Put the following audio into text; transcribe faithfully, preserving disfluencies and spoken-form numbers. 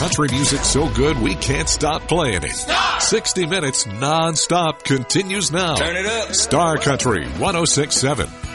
country music so good we can't stop playing it. Star! sixty minutes non-stop continues now. Turn it up. Star Country one oh six point seven.